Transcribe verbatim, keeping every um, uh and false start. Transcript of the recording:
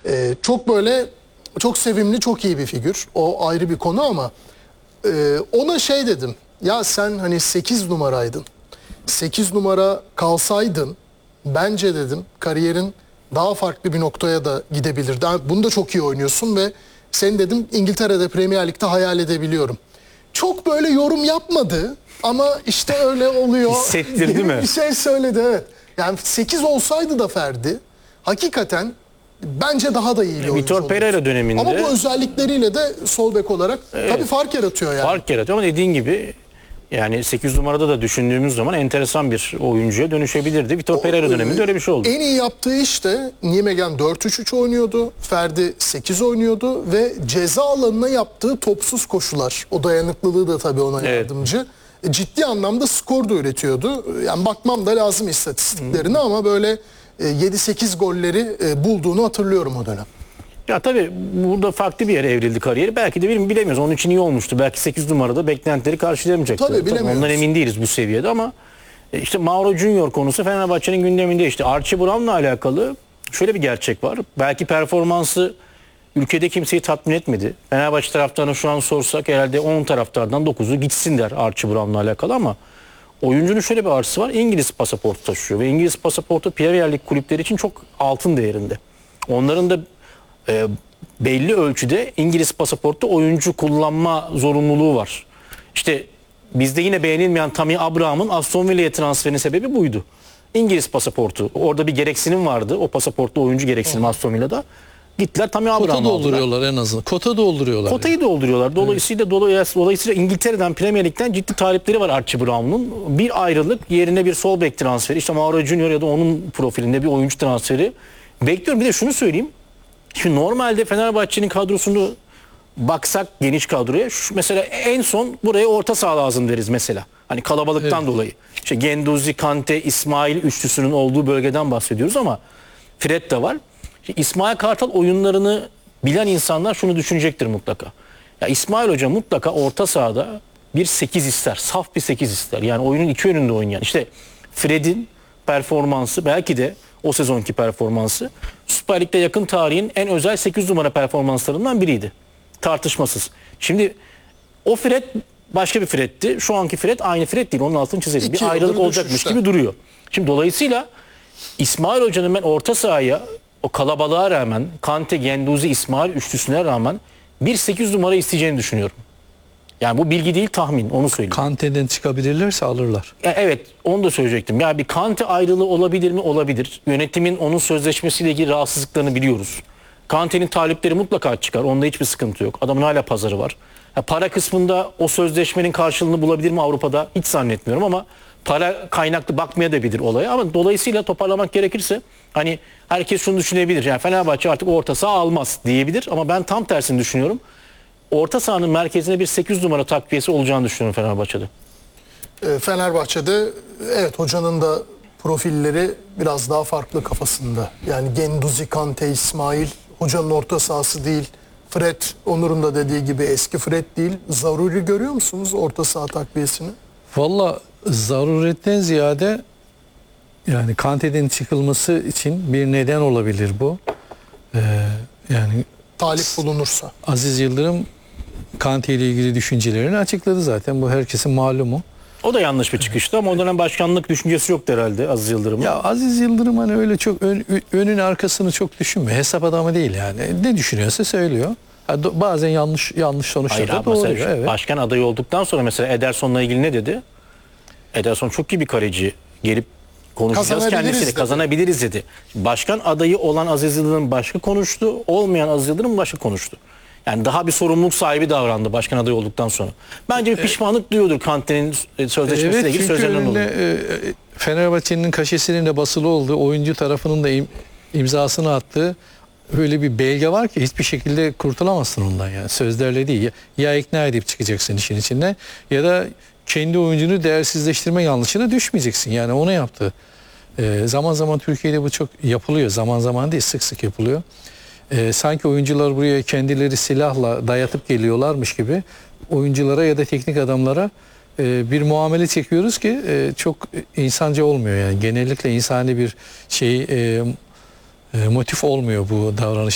Ee, çok böyle çok sevimli, çok iyi bir figür. O ayrı bir konu ama e, ona şey dedim. Ya sen hani sekiz numaraydın. sekiz numara kalsaydın bence dedim kariyerin daha farklı bir noktaya da gidebilirdi. Bunu da çok iyi oynuyorsun ve sen dedim İngiltere'de Premier Lig'de hayal edebiliyorum. Çok böyle yorum yapmadı ama işte öyle oluyor. Hissettirdi mi? Bir şey söyledi, evet. Yani sekiz olsaydı da Ferdi hakikaten bence daha da iyi bir oyuncu Vitor olurdu. Pereira döneminde Ama bu özellikleriyle de sol bek olarak evet, tabii fark yaratıyor yani. fark yaratıyor ama dediğin gibi yani sekiz numarada da düşündüğümüz zaman enteresan bir oyuncuya dönüşebilirdi. Vitor Pereira döneminde öyle bir şey oldu. En iyi yaptığı iş de Nijmegen dört üç üç oynuyordu. Ferdi sekiz oynuyordu ve ceza alanına yaptığı topsuz koşular. O dayanıklılığı da tabii ona Evet. yardımcı. Ciddi anlamda skor da üretiyordu. Yani bakmam da lazım istatistiklerine ama böyle yedi sekiz golleri bulduğunu hatırlıyorum o dönem. Ya tabii burada farklı bir yere evrildi kariyeri. Belki de bilemiyoruz. Onun için iyi olmuştu. Belki sekiz numarada beklentileri karşılayamayacaktı. Tabii bilemiyoruz. Ondan emin değiliz bu seviyede ama işte Mauro Junior konusu Fenerbahçe'nin gündeminde. İşte Archie Brown'la alakalı şöyle bir gerçek var. Belki performansı ülkede kimseyi tatmin etmedi. Fenerbahçe taraftarına şu an sorsak herhalde on taraftardan dokuzu gitsin der Archie Brown'la alakalı ama oyuncunun şöyle bir artısı var. İngiliz pasaportu taşıyor ve İngiliz pasaportu Premier Lig kulüpleri için çok altın değerinde. Onların da e, belli ölçüde İngiliz pasaportu oyuncu kullanma zorunluluğu var. İşte bizde yine beğenilmeyen Tammy Abraham'ın Aston Villa'ya transferinin sebebi buydu. İngiliz pasaportu. Orada bir gereksinim vardı. O pasaportlu oyuncu gereksinimi oh. Aston Villa'da. Gittiler Tammy Abraham'ı aldılar. Kota dolduruyorlar en azından. Kota dolduruyorlar. Kotayı yani. dolduruyorlar. Dolayısıyla, evet. dolayısıyla İngiltere'den Premier Lig'den ciddi talipleri var Archie Brown'un. Bir ayrılık yerine bir sol bek transferi. İşte Mauro Junior ya da onun profilinde bir oyuncu transferi. Bekliyorum. Bir de şunu söyleyeyim. Şimdi normalde Fenerbahçe'nin kadrosunu baksak geniş kadroya şu mesela en son buraya orta saha lazım deriz mesela. Hani kalabalıktan evet. dolayı. İşte Genduzi, Kante, İsmail üçlüsünün olduğu bölgeden bahsediyoruz ama Fred de var. Şimdi İsmail Kartal oyunlarını bilen insanlar şunu düşünecektir mutlaka. Ya İsmail Hoca mutlaka orta sahada bir sekiz ister. Saf bir sekiz ister. Yani oyunun iki yönünde oynayan. İşte Fred'in performansı belki de o sezonki performansı Süper Lig'de yakın tarihin en özel sekiz numara performanslarından biriydi. Tartışmasız. Şimdi o Fred başka bir Fred'ti. Şu anki Fred aynı Fred değil. Onun altını çizelim. Bir ayrılık olacakmış düşüşler. gibi duruyor. Şimdi dolayısıyla İsmail Hoca'nın ben orta sahaya o kalabalığa rağmen Kante, Genduzi, İsmail üçlüsüne rağmen bir sekiz numara isteyeceğini düşünüyorum. Yani bu bilgi değil tahmin, onu söyleyeyim. Kante'den çıkabilirlerse alırlar. Ya evet, onu da söyleyecektim. Ya bir Kante ayrılığı olabilir mi? Olabilir. Yönetimin onun sözleşmesiyle ilgili rahatsızlıklarını biliyoruz. Kante'nin talipleri mutlaka çıkar. Onda hiçbir sıkıntı yok. Adamın hala pazarı var. Ya para kısmında o sözleşmenin karşılığını bulabilir mi Avrupa'da? Hiç zannetmiyorum ama para kaynaklı bakmaya da bilir olaya. Ama dolayısıyla toparlamak gerekirse hani herkes şunu düşünebilir. Yani Fenerbahçe artık orta saha almaz diyebilir ama ben tam tersini düşünüyorum. Orta sahanın merkezine bir sekiz numara takviyesi olacağını düşünüyorum Fenerbahçe'de. Fenerbahçe'de evet hocanın da profilleri biraz daha farklı kafasında. Yani Genduzi, Kante, İsmail hocanın orta sahası değil. Fred, Onur'un da dediği gibi eski Fred değil. Zaruri görüyor musunuz orta saha takviyesini? Valla zaruretten ziyade yani Kante'den çıkılması için bir neden olabilir bu. Ee, yani talip bulunursa. Aziz Yıldırım Kante ile ilgili düşüncelerini açıkladı zaten. Bu herkesin malumu. O da yanlış bir çıkıştı ama o dönem başkanlık düşüncesi yoktu herhalde Aziz Yıldırım'ın. Ya Aziz Yıldırım hani öyle çok ön, önün arkasını çok düşünmüyor. Hesap adamı değil yani. Ne düşünüyorsa söylüyor. Bazen yanlış yanlış sonuçlar da doğuruyor. Evet. Başkan adayı olduktan sonra mesela Ederson'la ilgili ne dedi? Ederson çok iyi bir kaleci. Gelip konuşacağız kendisiyle dedi. Kazanabiliriz dedi. Başkan adayı olan Aziz Yıldırım başka konuştu. Olmayan Aziz Yıldırım başka konuştu. Yani daha bir sorumluluk sahibi davrandı başkan adayı olduktan sonra. Bence bir pişmanlık evet. duyuyordur Kante'nin sözleşmesiyle evet, ilgili sözlerinden dolayı. E, Fenerbahçe'nin kaşesinin de basılı olduğu, oyuncu tarafının da im, imzasını attığı öyle bir belge var ki hiçbir şekilde kurtulamazsın ondan yani. Sözlerle değil. Ya, ya ikna edip çıkacaksın işin içinden ya da kendi oyuncunu değersizleştirme yanlışına düşmeyeceksin. Yani onu yaptı. E, zaman zaman Türkiye'de bu çok yapılıyor. Zaman zaman değil, sık sık yapılıyor. Ee, sanki oyuncular buraya kendileri silahla dayatıp geliyorlarmış gibi oyunculara ya da teknik adamlara e, bir muamele çekiyoruz ki e, çok insancı olmuyor yani genellikle insani bir şey e, e, motif olmuyor bu davranış.